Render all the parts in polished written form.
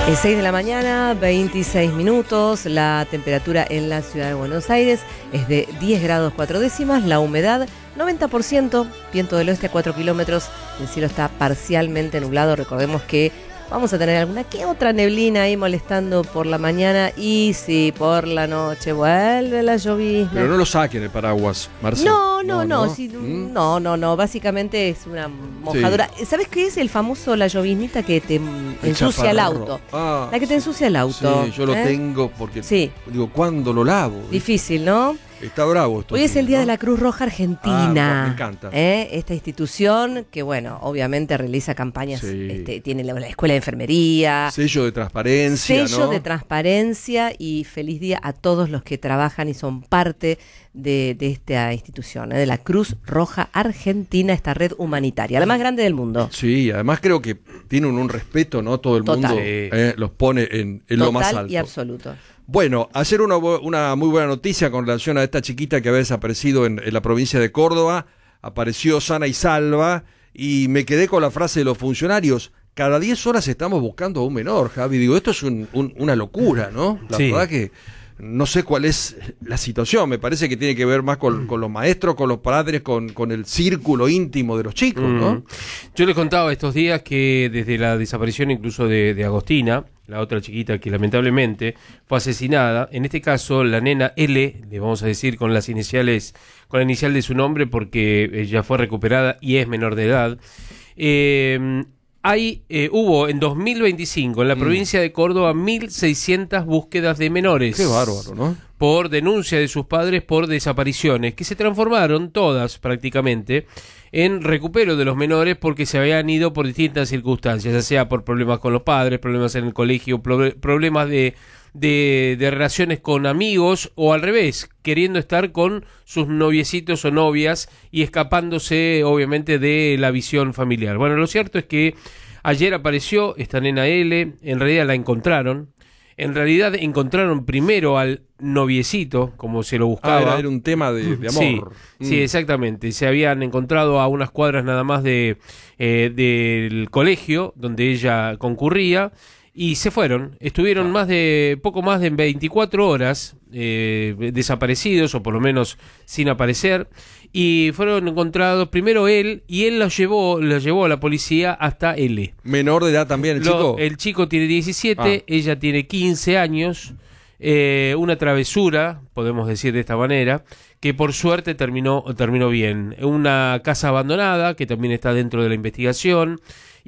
Es 6 de la mañana, 26 minutos, la temperatura en la ciudad de Buenos Aires es de 10 grados 4 décimas, la humedad 90%, viento del oeste a 4 kilómetros, el cielo está parcialmente nublado, recordemos que vamos a tener alguna que otra neblina ahí molestando por la mañana y sí, por la noche vuelve la llovizna. Pero no lo saquen el paraguas, Marcelo. No, básicamente es una mojadura. Sí. ¿Sabes qué es el famoso la lloviznita que te ensucia el auto? Ah, la que te ensucia el auto. Sí, yo lo tengo porque digo, ¿cuándo lo lavo? Difícil, ¿no? Está bravo esto. Hoy es el Día de la Cruz Roja Argentina. Me encanta. Esta institución que, bueno, obviamente realiza campañas, tiene la Escuela de Enfermería. Sello de transparencia, Sello de transparencia y feliz día a todos los que trabajan y son parte de esta institución, de la Cruz Roja Argentina, esta red humanitaria, la más grande del mundo. Sí, además creo que tienen un respeto, ¿no? Todo el mundo los pone en lo más alto. Total y absoluto. Bueno, ayer una muy buena noticia con relación a esta chiquita que había desaparecido en la provincia de Córdoba, apareció sana y salva, y me quedé con la frase de los funcionarios: cada 10 horas estamos buscando a un menor, Javi. Digo, esto es una locura, ¿no? La verdad que no sé cuál es la situación, me parece que tiene que ver más con los maestros, con los padres, con el círculo íntimo de los chicos, ¿no? Yo les contaba estos días que desde la desaparición incluso de Agostina, la otra chiquita que lamentablemente fue asesinada, en este caso la nena L, le vamos a decir con las iniciales, con la inicial de su nombre porque ella fue recuperada y es menor de edad. Hubo en 2025 en la provincia de Córdoba 1.600 búsquedas de menores. Qué bárbaro, ¿no? Por denuncia de sus padres por desapariciones, que se transformaron todas prácticamente en recupero de los menores porque se habían ido por distintas circunstancias, ya sea por problemas con los padres, problemas en el colegio, problemas de relaciones con amigos o al revés, queriendo estar con sus noviecitos o novias y escapándose obviamente de la visión familiar. Bueno, lo cierto es que ayer apareció esta nena L, en realidad la encontraron. En realidad encontraron primero al noviecito, como se lo buscaba. Era un tema de amor. Sí, exactamente. Se habían encontrado a unas cuadras nada más del colegio donde ella concurría y se fueron. Estuvieron poco más de 24 horas desaparecidos, o por lo menos sin aparecer, y fueron encontrados primero él, y él los llevó a la policía hasta L. Menor de edad también el chico. El chico tiene 17, ella tiene 15 años, una travesura, podemos decir de esta manera, que por suerte terminó bien. Una casa abandonada, que también está dentro de la investigación,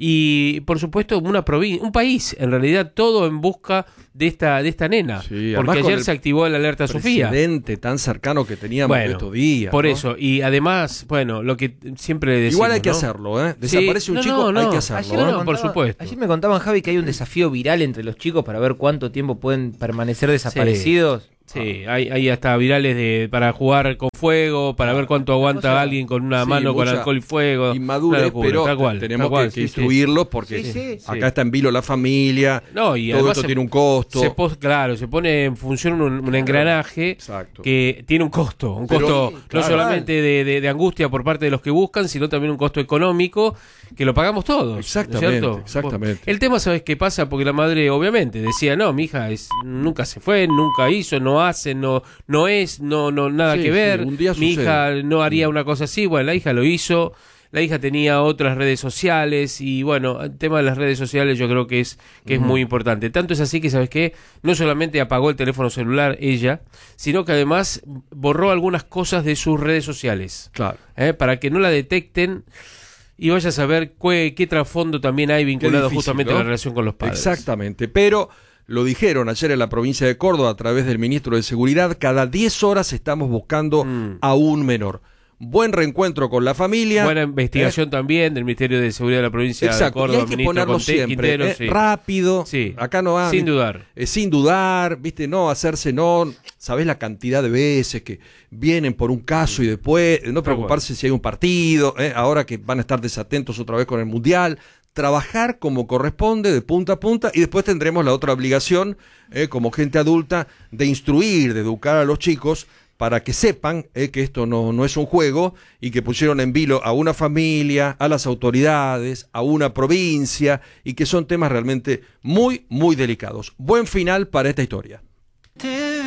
y por supuesto un país, en realidad todo en busca de esta nena, porque ayer se activó el alerta Sofía. Precedente tan cercano que teníamos estos días. Por eso, y además, lo que siempre decimos, igual hay que hacerlo, desaparece un chico, hay que hacerlo. Por supuesto. Ayer me contaban, Javi, que hay un desafío viral entre los chicos para ver cuánto tiempo pueden permanecer desaparecidos. Sí, hay hasta virales para jugar con fuego, para ver cuánto aguanta alguien con una mano con alcohol y fuego. Inmadurez, pero tenemos que instruirlos porque acá está en vilo la familia, y todo esto tiene un costo. Se pone en función un engranaje que tiene un costo no solamente de angustia por parte de los que buscan, sino también un costo económico que lo pagamos todos. Exactamente. El tema, ¿sabes qué pasa? Porque la madre obviamente decía, no, mi hija nunca se fue, nunca hizo, no hace, no es, nada que ver. Mi hija no haría una cosa así. Bueno, la hija lo hizo. La hija tenía otras redes sociales y bueno, el tema de las redes sociales yo creo que es muy importante. Tanto es así que, ¿sabes qué? No solamente apagó el teléfono celular ella, sino que además borró algunas cosas de sus redes sociales. Claro. Para que no la detecten y vaya a saber qué trasfondo también hay vinculado justamente a la relación con los padres. Exactamente, pero lo dijeron ayer en la provincia de Córdoba a través del ministro de Seguridad, cada 10 horas estamos buscando a un menor. Buen reencuentro con la familia. Buena investigación también del Ministerio de Seguridad de la provincia de Córdoba. Y hay que ponerlo siempre, rápido. Acá no hay. Sin dudar. Sin dudar, no hacerse, sabés la cantidad de veces que vienen por un caso y después, no preocuparse si hay un partido, ahora que van a estar desatentos otra vez con el Mundial. Trabajar como corresponde de punta a punta y después tendremos la otra obligación como gente adulta de instruir, de educar a los chicos para que sepan que esto no es un juego y que pusieron en vilo a una familia, a las autoridades, a una provincia y que son temas realmente muy, muy delicados. Buen final para esta historia.